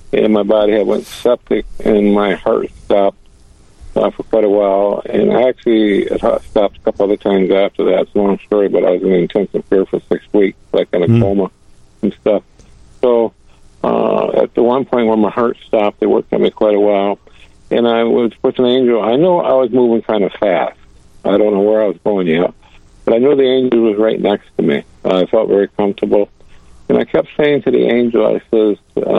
and my body had went septic, and my heart stopped for quite a while. And I actually it stopped a couple other times after that. It's a long story, but I was in intensive care for 6 weeks, like in a coma and stuff. So at the one point where my heart stopped, they worked on me quite a while, and I was with an angel. I know I was moving kind of fast. I don't know where I was going yet, but I knew the angel was right next to me. I felt very comfortable. And I kept saying to the angel, I says,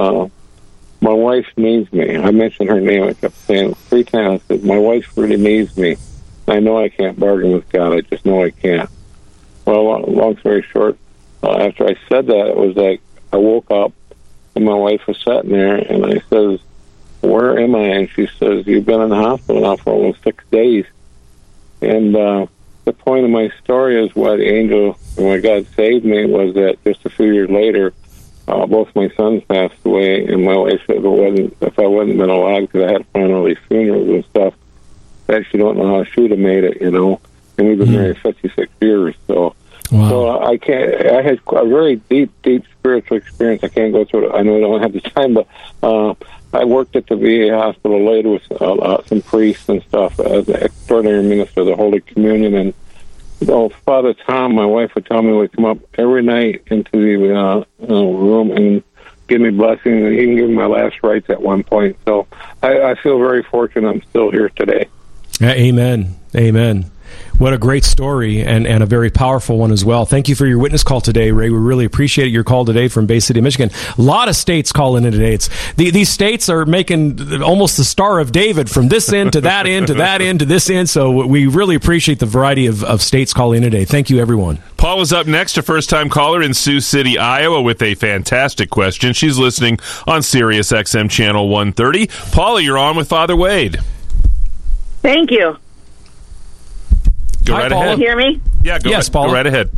my wife needs me. I mentioned her name. I kept saying 3 times. I said, my wife really needs me. I know I can't bargain with God. I just know I can't. Well, long story short, after I said that, it was like I woke up, and my wife was sitting there, and I says, where am I? And she says, you've been in the hospital now for almost 6 days. And the point of my story is why the angel, when God saved me, was that just a few years later, both my sons passed away, and my wife said if I wasn't been alive, because I had to plan all these funerals and stuff, I actually don't know how she would have made it, you know. And we've been married 56 years, so. Wow. So I had a very deep spiritual experience. I can't go through it. I know I don't have the time, but I worked at the VA hospital later with some priests and stuff as an extraordinary minister of the Holy Communion. And Father Tom, my wife, would tell me would come up every night into the room and give me blessings, and even give me my last rites at one point. So I feel very fortunate I'm still here today. Amen. Amen. What a great story, and a very powerful one as well. Thank you for your witness call today, Ray. We really appreciate your call today from Bay City, Michigan. A lot of states calling in today. These states are making almost the Star of David from this end to that end to that end to this end. So we really appreciate the variety of states calling in today. Thank you, everyone. Paul is up next, a first-time caller in Sioux City, Iowa, with a fantastic question. She's listening on Sirius XM Channel 130. Paula, you're on with Father Wade. Thank you. Go right ahead. Can you hear me? Yeah, go right ahead.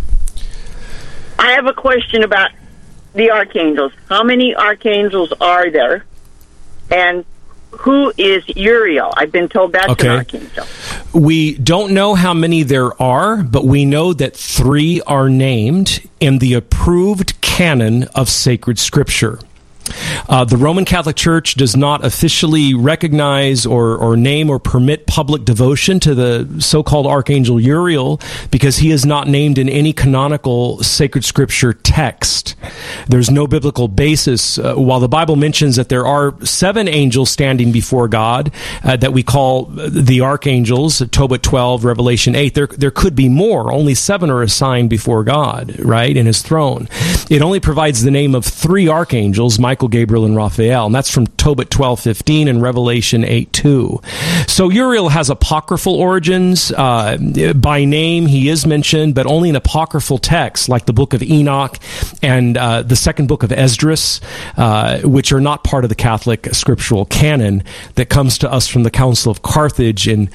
I have a question about the archangels. How many archangels are there? And who is Uriel? I've been told that's an archangel. We don't know how many there are, but we know that 3 are named in the approved canon of sacred scripture. The Roman Catholic Church does not officially recognize or name or permit public devotion to the so-called Archangel Uriel because he is not named in any canonical sacred scripture text. There's no biblical basis. While the Bible mentions that there are 7 angels standing before God that we call the archangels, Tobit 12, Revelation 8, there could be more. Only 7 are assigned before God, right, in his throne. It only provides the name of 3 archangels, Michael, Gabriel, and Raphael, and that's from Tobit 12:15 and Revelation 8:2. So Uriel has apocryphal origins. By name, he is mentioned, but only in apocryphal texts like the book of Enoch and the second book of Esdras, which are not part of the Catholic scriptural canon that comes to us from the Council of Carthage in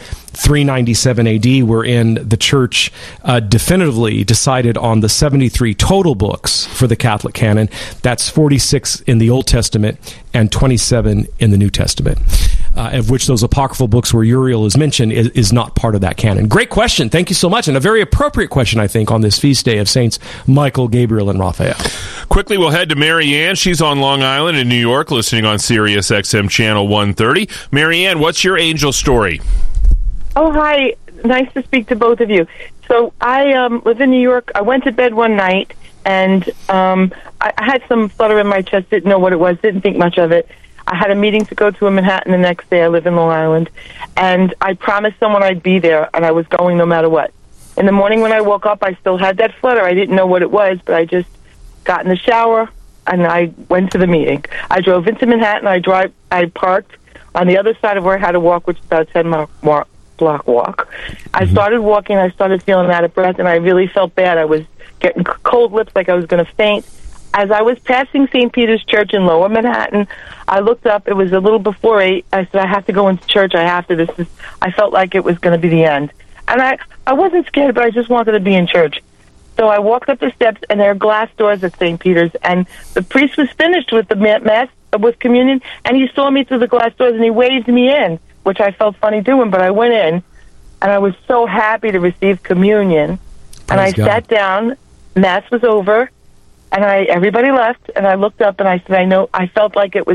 397 AD, wherein the Church definitively decided on the 73 total books for the Catholic canon. That's 46 in the Old Testament and 27 in the New Testament, of which those apocryphal books where Uriel is mentioned is not part of that canon. Great question. Thank you so much. And a very appropriate question, I think, on this feast day of Saints Michael, Gabriel, and Raphael. Quickly, we'll head to Mary Ann. She's on Long Island in New York, listening on Sirius XM Channel 130. Mary Ann, what's your angel story? Oh, hi. Nice to speak to both of you. So I live in New York. I went to bed one night, and I had some flutter in my chest, didn't know what it was, didn't think much of it. I had a meeting to go to in Manhattan the next day. I live in Long Island. And I promised someone I'd be there, and I was going no matter what. In the morning when I woke up, I still had that flutter. I didn't know what it was, but I just got in the shower, and I went to the meeting. I drove into Manhattan. I parked on the other side of where I had to walk, which is about a 10-block walk. I started walking. I started feeling out of breath, and I really felt bad. I was getting cold lips like I was going to faint. As I was passing St. Peter's Church in Lower Manhattan, I looked up. It was a little before 8. I said, I have to go into church. I have to. I felt like it was going to be the end. And I wasn't scared, but I just wanted to be in church. So I walked up the steps, and there are glass doors at St. Peter's, and the priest was finished with the Mass, with communion, and he saw me through the glass doors, and he waved me in, which I felt funny doing, but I went in, and I was so happy to receive communion. And I sat down. Mass was over, and everybody left, and I looked up, and I said, I felt like it was